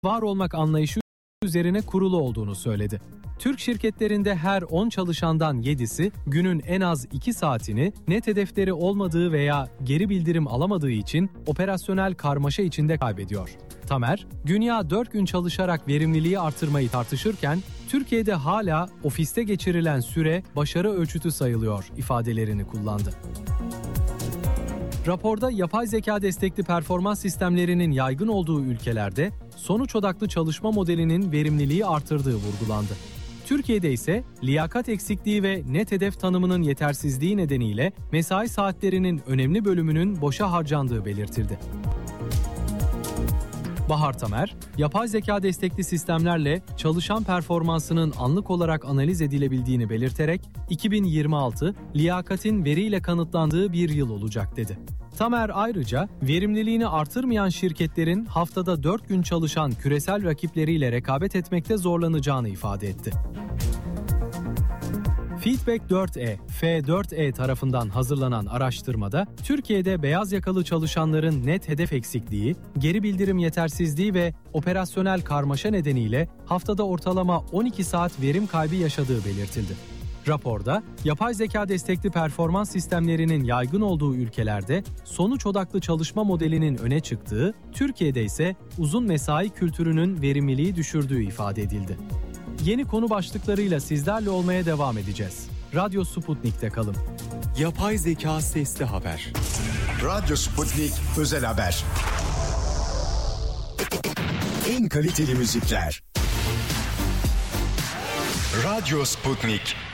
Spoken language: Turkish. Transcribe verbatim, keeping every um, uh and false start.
var olmak anlayışı üzerine kurulu olduğunu söyledi. Türk şirketlerinde her on çalışandan yedisi günün en az iki saatini net hedefleri olmadığı veya geri bildirim alamadığı için operasyonel karmaşa içinde kaybediyor. Tamer, dünya dört gün çalışarak verimliliği artırmayı tartışırken, Türkiye'de hala ofiste geçirilen süre başarı ölçütü sayılıyor ifadelerini kullandı. Raporda yapay zeka destekli performans sistemlerinin yaygın olduğu ülkelerde sonuç odaklı çalışma modelinin verimliliği artırdığı vurgulandı. Türkiye'de ise liyakat eksikliği ve net hedef tanımının yetersizliği nedeniyle mesai saatlerinin önemli bölümünün boşa harcandığı belirtildi. Bahar Tamer, yapay zeka destekli sistemlerle çalışan performansının anlık olarak analiz edilebildiğini belirterek iki bin yirmi altı liyakatin veriyle kanıtlandığı bir yıl olacak dedi. Tamer ayrıca verimliliğini artırmayan şirketlerin haftada dört gün çalışan küresel rakipleriyle rekabet etmekte zorlanacağını ifade etti. Feedback dört e, F dört e tarafından hazırlanan araştırmada, Türkiye'de beyaz yakalı çalışanların net hedef eksikliği, geri bildirim yetersizliği ve operasyonel karmaşa nedeniyle haftada ortalama on iki saat verim kaybı yaşadığı belirtildi. Raporda, yapay zeka destekli performans sistemlerinin yaygın olduğu ülkelerde sonuç odaklı çalışma modelinin öne çıktığı, Türkiye'de ise uzun mesai kültürünün verimliliği düşürdüğü ifade edildi. Yeni konu başlıklarıyla sizlerle olmaya devam edeceğiz. Radyo Sputnik'te kalın. Yapay zeka sesli haber. Radyo Sputnik özel haber. En kaliteli müzikler. Radyo Sputnik.